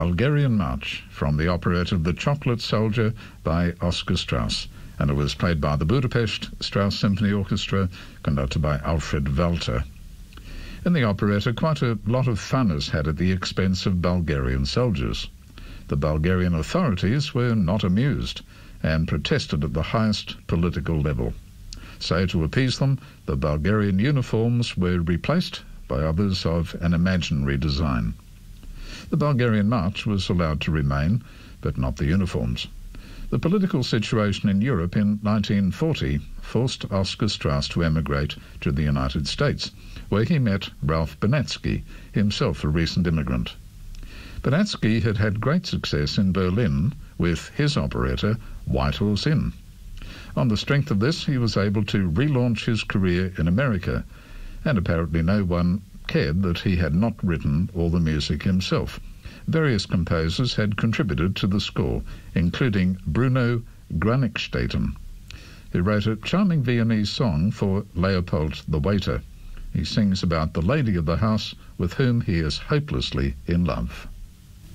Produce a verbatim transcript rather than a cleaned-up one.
Bulgarian March from the operetta The Chocolate Soldier by Oskar Strauss, and it was played by the Budapest Strauss Symphony Orchestra, conducted by Alfred Walter. In the operetta, quite a lot of fun is had at the expense of Bulgarian soldiers. The Bulgarian authorities were not amused and protested at the highest political level. So, to appease them, the Bulgarian uniforms were replaced by others of an imaginary design. The Bulgarian March was allowed to remain, but not the uniforms. The political situation in Europe in nineteen forty forced Oskar Strauss to emigrate to the United States, where he met Ralph Benatsky, himself a recent immigrant. Benatsky had had great success in Berlin with his operetta White Horse Inn. On the strength of this, he was able to relaunch his career in America, and apparently no one cared that he had not written all the music himself. Various composers had contributed to the score, including Bruno Granickstetten, who wrote a charming Viennese song for Leopold the waiter. He sings about the lady of the house with whom he is hopelessly in love.